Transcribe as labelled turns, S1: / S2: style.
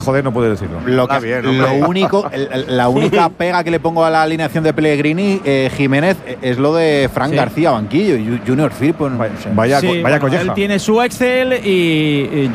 S1: Joder, no puede decirlo.
S2: La única pega que le pongo a la alineación de Pellegrini, Jiménez, es lo de Fran García, banquillo, y Junior Firpo.
S1: Vaya colleja.
S3: Él tiene su Excel y